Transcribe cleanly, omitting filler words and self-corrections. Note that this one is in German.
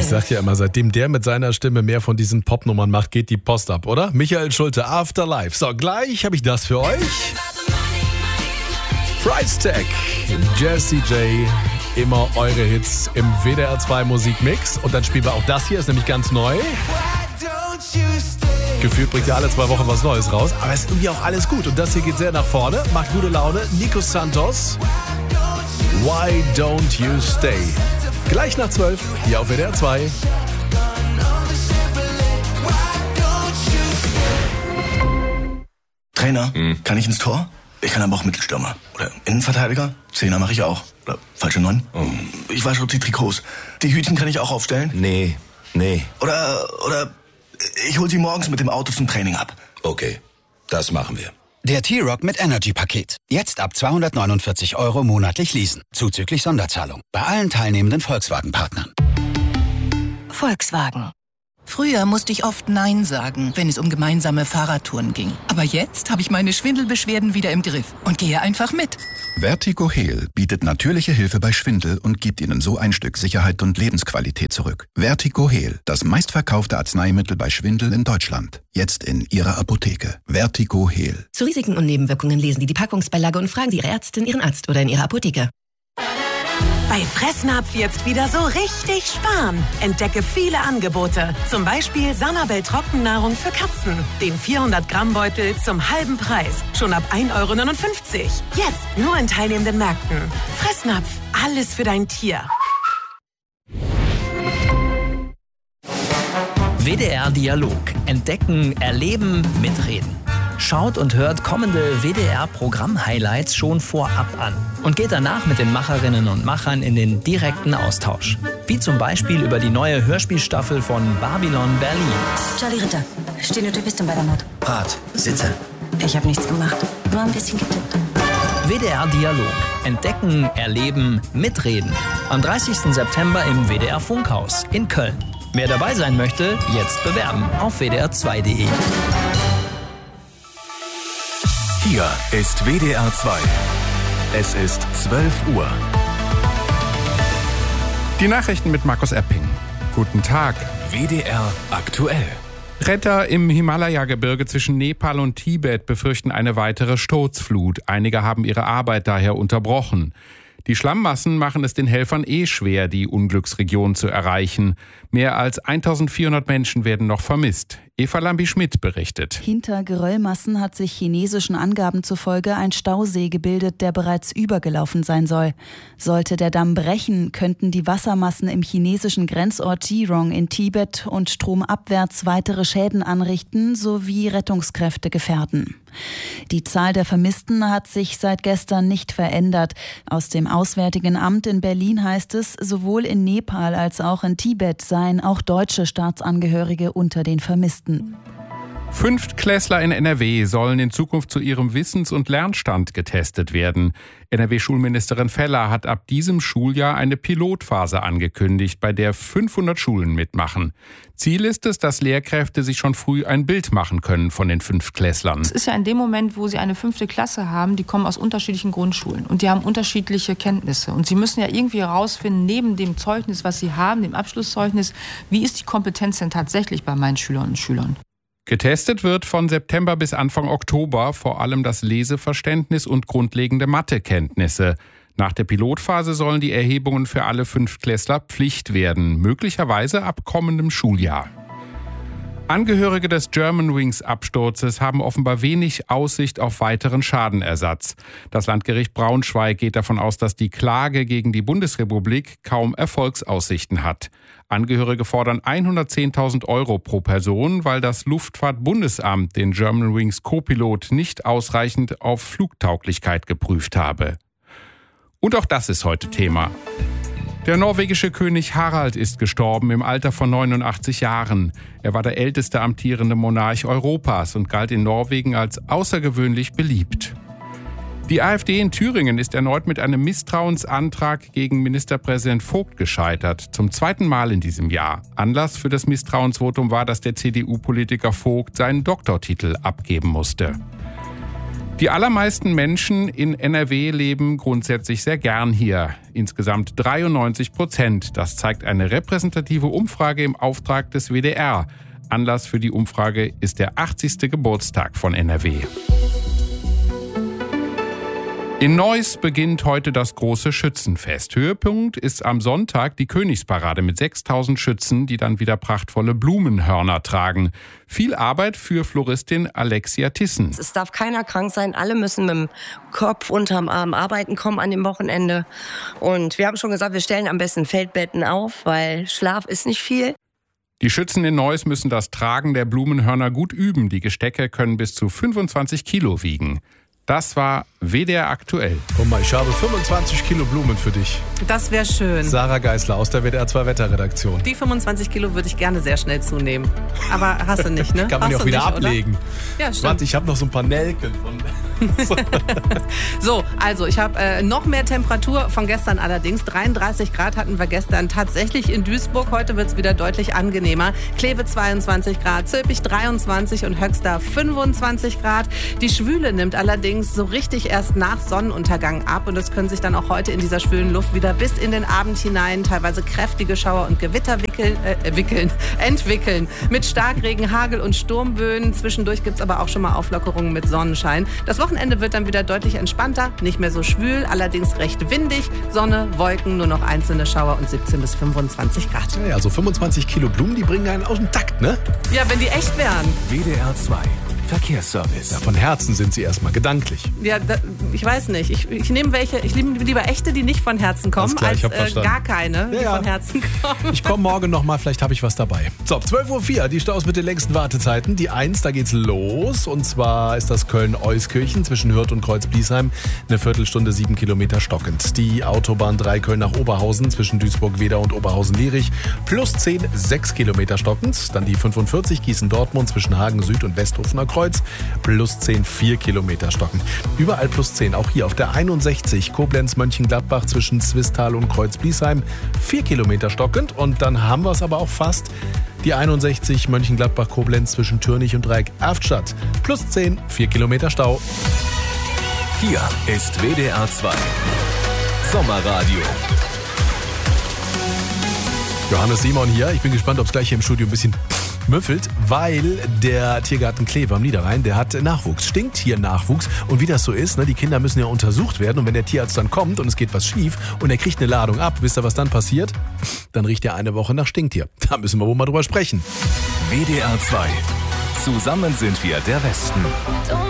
Ich sag ja immer, seitdem der mit seiner Stimme mehr von diesen Popnummern macht, geht die Post ab, oder? Michael Schulte, Afterlife. So, gleich habe ich das für euch. Price Tag, Jessie J, immer eure Hits im WDR 2 Musikmix. Und dann spielen wir auch das hier, ist nämlich ganz neu. Gefühlt bringt ja alle 2 Wochen was Neues raus, aber es ist irgendwie auch alles gut. Und das hier geht sehr nach vorne, macht gute Laune. Nico Santos, Why Don't You Stay? Gleich nach 12, hier auf WDR 2. Trainer, kann ich ins Tor? Ich kann aber auch Mittelstürmer. Oder Innenverteidiger? Zehner mache ich auch. Oder falsche 9? Ich wasche die Trikots. Die Hütchen kann ich auch aufstellen? Nee. Oder ich hol sie morgens mit dem Auto zum Training ab. Okay, das machen wir. Der T-Rock mit Energy-Paket. Jetzt ab 249 € monatlich leasen. Zuzüglich Sonderzahlung. Bei allen teilnehmenden Volkswagen-Partnern. Volkswagen. Früher musste ich oft Nein sagen, wenn es um gemeinsame Fahrradtouren ging. Aber jetzt habe ich meine Schwindelbeschwerden wieder im Griff und gehe einfach mit. Vertigo Heal bietet natürliche Hilfe bei Schwindel und gibt Ihnen so ein Stück Sicherheit und Lebensqualität zurück. Vertigo Heal, das meistverkaufte Arzneimittel bei Schwindel in Deutschland. Jetzt in Ihrer Apotheke. Vertigo Heal. Zu Risiken und Nebenwirkungen lesen Sie die Packungsbeilage und fragen Sie Ihre Ärztin, Ihren Arzt oder in Ihrer Apotheke. Bei Fressnapf jetzt wieder so richtig sparen. Entdecke viele Angebote. Zum Beispiel Sanabel Trockennahrung für Katzen. Den 400-Gramm-Beutel zum halben Preis. Schon ab 1,59 €. Jetzt nur in teilnehmenden Märkten. Fressnapf. Alles für dein Tier. WDR Dialog. Entdecken, erleben, mitreden. Schaut und hört kommende WDR-Programm-Highlights schon vorab an und geht danach mit den Macherinnen und Machern in den direkten Austausch. Wie zum Beispiel über die neue Hörspielstaffel von Babylon Berlin. Charlie Ritter, Stenotypistin bei der Mord. Rat, sitze. Ich habe nichts gemacht, nur ein bisschen getippt. WDR Dialog. Entdecken, erleben, mitreden. Am 30. September im WDR Funkhaus in Köln. Wer dabei sein möchte, jetzt bewerben auf wdr2.de. Hier ist WDR 2. Es ist 12 Uhr. Die Nachrichten mit Markus Epping. Guten Tag. WDR aktuell. Retter im Himalaya-Gebirge zwischen Nepal und Tibet befürchten eine weitere Sturzflut. Einige haben ihre Arbeit daher unterbrochen. Die Schlammmassen machen es den Helfern schwer, die Unglücksregion zu erreichen. Mehr als 1400 Menschen werden noch vermisst. Eva Lambi-Schmidt berichtet. Hinter Geröllmassen hat sich chinesischen Angaben zufolge ein Stausee gebildet, der bereits übergelaufen sein soll. Sollte der Damm brechen, könnten die Wassermassen im chinesischen Grenzort Jirong in Tibet und stromabwärts weitere Schäden anrichten sowie Rettungskräfte gefährden. Die Zahl der Vermissten hat sich seit gestern nicht verändert. Aus dem Auswärtigen Amt in Berlin heißt es, sowohl in Nepal als auch in Tibet seien auch deutsche Staatsangehörige unter den Vermissten. Fünftklässler in NRW sollen in Zukunft zu ihrem Wissens- und Lernstand getestet werden. NRW-Schulministerin Feller hat ab diesem Schuljahr eine Pilotphase angekündigt, bei der 500 Schulen mitmachen. Ziel ist es, dass Lehrkräfte sich schon früh ein Bild machen können von den Fünftklässlern. Es ist ja in dem Moment, wo sie eine 5. Klasse haben, die kommen aus unterschiedlichen Grundschulen und die haben unterschiedliche Kenntnisse. Und sie müssen ja irgendwie herausfinden, neben dem Zeugnis, was sie haben, dem Abschlusszeugnis, wie ist die Kompetenz denn tatsächlich bei meinen Schülerinnen und Schülern? Getestet wird von September bis Anfang Oktober vor allem das Leseverständnis und grundlegende Mathekenntnisse. Nach der Pilotphase sollen die Erhebungen für alle Fünftklässler Pflicht werden, möglicherweise ab kommendem Schuljahr. Angehörige des Germanwings-Absturzes haben offenbar wenig Aussicht auf weiteren Schadenersatz. Das Landgericht Braunschweig geht davon aus, dass die Klage gegen die Bundesrepublik kaum Erfolgsaussichten hat. Angehörige fordern 110.000 € pro Person, weil das Luftfahrtbundesamt den Germanwings Co-Pilot nicht ausreichend auf Flugtauglichkeit geprüft habe. Und auch das ist heute Thema. Der norwegische König Harald ist gestorben im Alter von 89 Jahren. Er war der älteste amtierende Monarch Europas und galt in Norwegen als außergewöhnlich beliebt. Die AfD in Thüringen ist erneut mit einem Misstrauensantrag gegen Ministerpräsident Vogt gescheitert, zum 2. Mal in diesem Jahr. Anlass für das Misstrauensvotum war, dass der CDU-Politiker Vogt seinen Doktortitel abgeben musste. Die allermeisten Menschen in NRW leben grundsätzlich sehr gern hier. Insgesamt 93%. Das zeigt eine repräsentative Umfrage im Auftrag des WDR. Anlass für die Umfrage ist der 80. Geburtstag von NRW. In Neuss beginnt heute das große Schützenfest. Höhepunkt ist am Sonntag die Königsparade mit 6000 Schützen, die dann wieder prachtvolle Blumenhörner tragen. Viel Arbeit für Floristin Alexia Thyssen. Es darf keiner krank sein, alle müssen mit dem Kopf unterm Arm arbeiten kommen an dem Wochenende. Und wir haben schon gesagt, wir stellen am besten Feldbetten auf, weil Schlaf ist nicht viel. Die Schützen in Neuss müssen das Tragen der Blumenhörner gut üben. Die Gestecke können bis zu 25 Kilo wiegen. Das war WDR aktuell. Guck mal, ich habe 25 Kilo Blumen für dich. Das wäre schön. Sarah Geisler aus der WDR 2 Wetterredaktion. Die 25 Kilo würde ich gerne sehr schnell zunehmen. Aber hast du nicht, ne? Kann man ja auch wieder nicht, ablegen. Oder? Ja, stimmt. Warte, ich habe noch so ein paar Nelken. So, also ich habe noch mehr Temperatur von gestern allerdings. 33 Grad hatten wir gestern tatsächlich in Duisburg. Heute wird es wieder deutlich angenehmer. Kleve 22 Grad, Zülpich 23 und Höxter 25 Grad. Die Schwüle nimmt allerdings so richtig erst nach Sonnenuntergang ab. Und es können sich dann auch heute in dieser schwülen Luft wieder bis in den Abend hinein teilweise kräftige Schauer und Gewitter entwickeln. Mit Starkregen, Hagel und Sturmböen. Zwischendurch gibt es aber auch schon mal Auflockerungen mit Sonnenschein. Das Wochenende wird dann wieder deutlich entspannter, nicht mehr so schwül, allerdings recht windig. Sonne, Wolken, nur noch einzelne Schauer und 17 bis 25 Grad. Ja, also 25 Kilo Blumen, die bringen einen aus dem Takt, ne? Ja, wenn die echt wären. WDR 2 Verkehrsservice. Ja, von Herzen sind sie erstmal, gedanklich. Ja, ich weiß nicht. Ich nehme welche, ich nehme lieber echte, die nicht von Herzen kommen, klar, als gar keine, die von Herzen kommen. Ich komme morgen nochmal, vielleicht habe ich was dabei. So, 12.04 Uhr, die Staus mit den längsten Wartezeiten. Die 1, da geht's los. Und zwar ist das Köln-Euskirchen zwischen Hürth und Kreuz-Bliesheim. Eine Viertelstunde, 7 Kilometer stockend. Die Autobahn 3 Köln nach Oberhausen zwischen Duisburg-Wedau und Oberhausen-Lierich. Plus 10, 6 Kilometer stockend. Dann die 45 Gießen-Dortmund zwischen Hagen Süd und Westhofener Kreuz. Plus 10, 4 Kilometer stockend. Überall plus 10, auch hier auf der 61 Koblenz-Mönchengladbach zwischen Zwistal und Kreuz-Bliesheim. 4 Kilometer stockend. Und dann haben wir es aber auch fast. Die 61 Mönchengladbach-Koblenz zwischen Türnich und Dreieck-Erftstadt. Plus 10, 4 Kilometer Stau. Hier ist WDR 2 Sommerradio. Johannes Simon hier. Ich bin gespannt, ob es gleich hier im Studio ein bisschen müffelt, weil der Tiergarten Kleve am Niederrhein, der hat Nachwuchs, stinkt hier Nachwuchs. Und wie das so ist, ne, die Kinder müssen ja untersucht werden. Und wenn der Tierarzt dann kommt und es geht was schief und er kriegt eine Ladung ab, wisst ihr, was dann passiert? Dann riecht er eine Woche nach Stinktier. Da müssen wir wohl mal drüber sprechen. WDR 2. Zusammen sind wir der Westen.